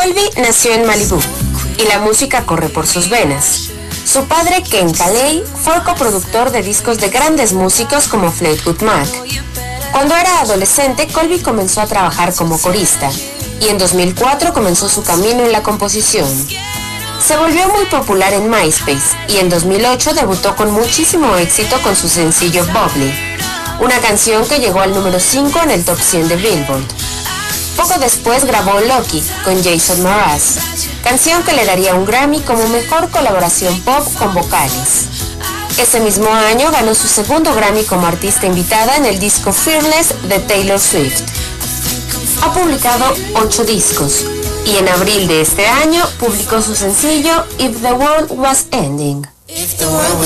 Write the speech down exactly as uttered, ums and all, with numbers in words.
Colby nació en Malibú y la música corre por sus venas. Su padre, Ken Caillat, fue coproductor de discos de grandes músicos como Fleetwood Mac. Cuando era adolescente, Colby comenzó a trabajar como corista y en dos mil cuatro comenzó su camino en la composición. Se volvió muy popular en MySpace y en dos mil ocho debutó con muchísimo éxito con su sencillo Bubbly, una canción que llegó al número cinco en el top cien de Billboard. Poco después grabó Lucky con Jason Mraz, canción que le daría un Grammy como mejor colaboración pop con vocales. Ese mismo año ganó su segundo Grammy como artista invitada en el disco Fearless de Taylor Swift. Ha publicado ocho discos y en abril de este año publicó su sencillo If the World Was Ending.